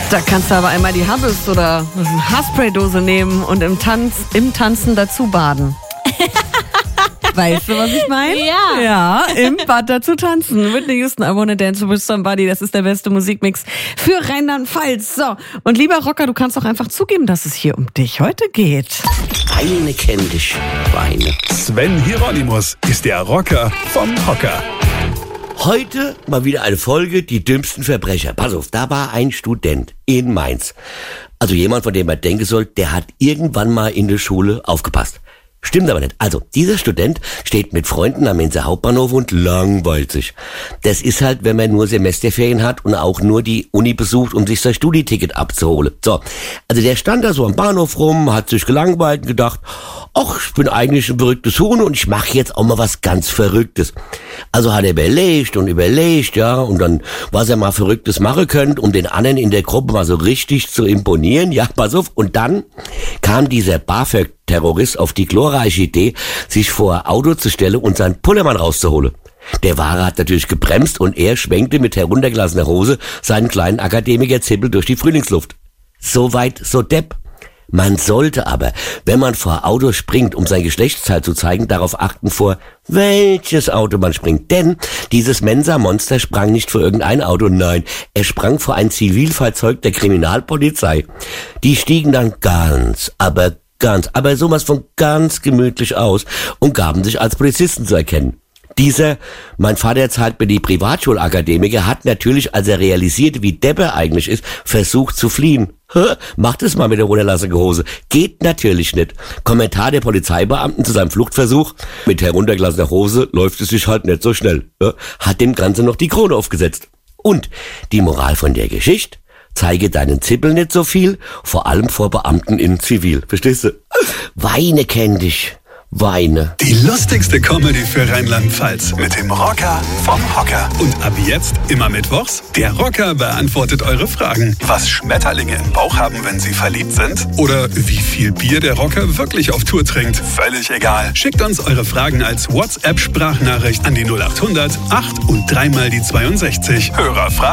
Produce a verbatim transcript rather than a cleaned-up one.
Da kannst du aber einmal die Habbes oder eine Haarspraydose nehmen und im, Tanz, im Tanzen dazu baden. Weißt du, was ich meine? Ja. Ja, im Bad dazu tanzen. Whitney Houston, I Wanna Dance with Somebody. Das ist der beste Musikmix für Rheinland-Pfalz. So, und lieber Rocker, du kannst doch einfach zugeben, dass es hier um dich heute geht. Weine kenn dich, Weine. Sven Hieronymus ist der Rocker vom Hocker. Heute mal wieder eine Folge, die dümmsten Verbrecher. Pass auf, da war ein Student in Mainz. Also jemand, von dem man denken soll, der hat irgendwann mal in der Schule aufgepasst. Stimmt aber nicht. Also, dieser Student steht mit Freunden am Mainzer Hauptbahnhof und langweilt sich. Das ist halt, wenn man nur Semesterferien hat und auch nur die Uni besucht, um sich sein Studieticket abzuholen. So, also der stand da so am Bahnhof rum, hat sich gelangweilt und gedacht, ach, ich bin eigentlich ein verrücktes Huhn und ich mache jetzt auch mal was ganz Verrücktes. Also hat er überlegt und überlegt, ja, und dann, was er mal Verrücktes machen könnte, um den anderen in der Gruppe mal so richtig zu imponieren, ja, pass auf. Und dann kam dieser BAföG-Terrorist auf die glorreiche Idee, sich vor Auto zu stellen und seinen Pullermann rauszuholen. Der Wahrer hat natürlich gebremst und er schwenkte mit heruntergelassener Hose seinen kleinen Akademiker-Zippel durch die Frühlingsluft. Soweit, so depp. Man sollte aber, wenn man vor Auto springt, um sein Geschlechtsteil zu zeigen, darauf achten, vor welches Auto man springt. Denn dieses Mensa-Monster sprang nicht vor irgendein Auto, nein, er sprang vor ein Zivilfahrzeug der Kriminalpolizei. Die stiegen dann ganz, aber ganz, aber sowas von ganz gemütlich aus und gaben sich als Polizisten zu erkennen. Dieser, mein Vater zahlt mir die Privatschulakademiker, hat natürlich, als er realisierte, wie depp er eigentlich ist, versucht zu fliehen. Macht es mal mit der runterlassigen Hose. Geht natürlich nicht. Kommentar der Polizeibeamten zu seinem Fluchtversuch: Mit heruntergelassener Hose läuft es sich halt nicht so schnell. Hat dem Ganzen noch die Krone aufgesetzt. Und die Moral von der Geschichte: Zeige deinen Zippel nicht so viel, vor allem vor Beamten in Zivil. Verstehst du? Weine kenn dich. Weine. Die lustigste Comedy für Rheinland-Pfalz mit dem Rocker vom Hocker. Und ab jetzt immer mittwochs, der Rocker beantwortet eure Fragen. Was Schmetterlinge im Bauch haben, wenn sie verliebt sind? Oder wie viel Bier der Rocker wirklich auf Tour trinkt? Völlig egal. Schickt uns eure Fragen als WhatsApp-Sprachnachricht an die null acht hundert acht und dreimal die zweiundsechzig. Hörerfragen.